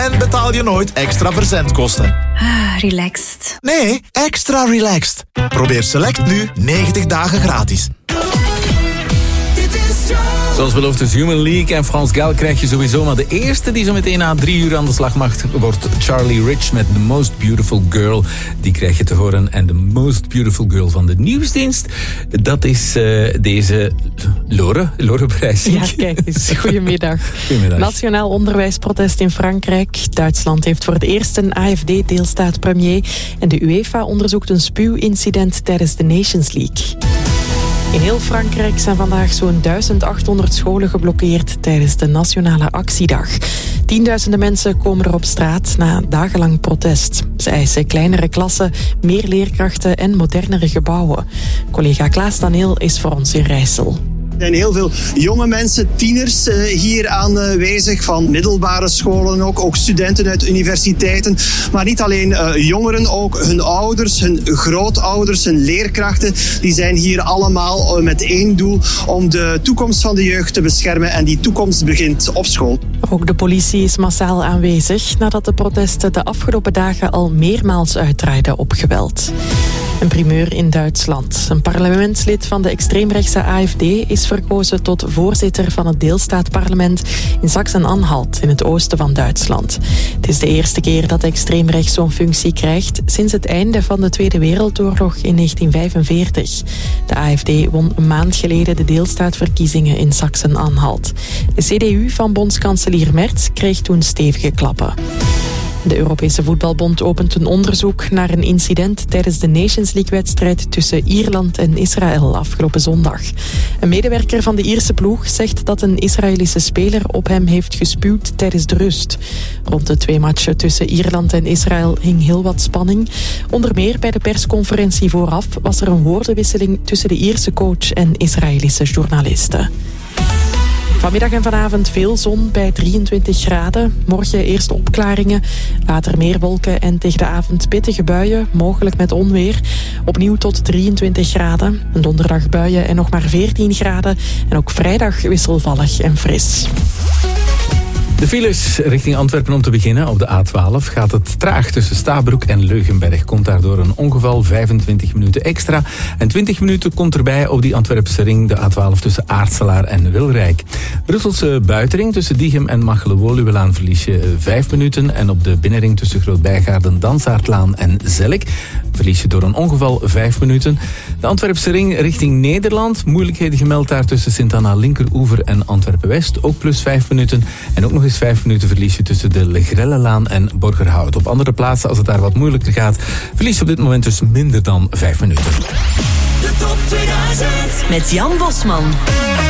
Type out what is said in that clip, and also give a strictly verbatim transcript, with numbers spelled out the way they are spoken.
En betaal je nooit extra verzendkosten. Ah, relaxed. Nee, extra relaxed. Probeer Select nu negentig dagen gratis. Zoals beloofd is Human League en Frans Gal krijg je sowieso. Maar de eerste die zo meteen na drie uur aan de slag mag, wordt Charlie Rich met The Most Beautiful Girl. Die krijg je te horen. En The Most Beautiful Girl van de nieuwsdienst, dat is uh, deze Lore, Lore Prijsink. Ja, kijk eens. Goedemiddag. Goedemiddag. Nationaal onderwijsprotest in Frankrijk. Duitsland heeft voor het eerst een A F D-deelstaat premier. En de UEFA onderzoekt een spuwincident tijdens de Nations League. In heel Frankrijk zijn vandaag zo'n duizend achthonderd scholen geblokkeerd tijdens de Nationale Actiedag. Tienduizenden mensen komen er op straat na dagenlang protest. Ze eisen kleinere klassen, meer leerkrachten en modernere gebouwen. Collega Klaas Daniel is voor ons in Rijssel. Er zijn heel veel jonge mensen, tieners uh, hier aanwezig, van middelbare scholen ook, ook studenten uit universiteiten. Maar niet alleen uh, jongeren, ook hun ouders, hun grootouders, hun leerkrachten. Die zijn hier allemaal uh, met één doel om de toekomst van de jeugd te beschermen. En die toekomst begint op school. Ook de politie is massaal aanwezig nadat de protesten de afgelopen dagen al meermaals uitdraaiden op geweld. Een primeur in Duitsland. Een parlementslid van de extreemrechtse A F D is verkozen tot voorzitter van het deelstaatparlement in Sachsen-Anhalt in het oosten van Duitsland. Het is de eerste keer dat extreemrechts zo'n functie krijgt sinds het einde van de Tweede Wereldoorlog in negentien vijfenveertig. De A F D won een maand geleden de deelstaatverkiezingen in Sachsen-Anhalt. De C D U van bondskanselier Merz kreeg toen stevige klappen. De Europese Voetbalbond opent een onderzoek naar een incident tijdens de Nations League-wedstrijd tussen Ierland en Israël afgelopen zondag. Een medewerker van de Ierse ploeg zegt dat een Israëlische speler op hem heeft gespuwd tijdens de rust. Rond de twee matchen tussen Ierland en Israël hing heel wat spanning. Onder meer bij de persconferentie vooraf was er een woordenwisseling tussen de Ierse coach en Israëlische journalisten. Vanmiddag en vanavond veel zon bij drieëntwintig graden. Morgen eerst opklaringen, later meer wolken en tegen de avond pittige buien, mogelijk met onweer. Opnieuw tot drieëntwintig graden. Donderdag buien en nog maar veertien graden. En ook vrijdag wisselvallig en fris. De files richting Antwerpen om te beginnen. Op de A twaalf gaat het traag tussen Stabroek en Leugenberg. Komt daardoor een ongeval, vijfentwintig minuten extra. En twintig minuten komt erbij op die Antwerpse ring, de A twaalf tussen Aartselaar en Wilrijk. Brusselse buitenring tussen Diegem en Machelen-Woluwelaan verlies je vijf minuten. En op de binnenring tussen Groot-Bijgaarden, Dansaardlaan en Zellik verlies je door een ongeval vijf minuten. De Antwerpse ring richting Nederland. Moeilijkheden gemeld daar tussen Sint-Anna Linkeroever en Antwerpen-West. Ook plus vijf minuten. En ook nog eens vijf minuten verlies je tussen de Legrellelaan en Borgerhout. Op andere plaatsen, als het daar wat moeilijker gaat, verlies je op dit moment dus minder dan vijf minuten. De top tweeduizend met Jan Bosman.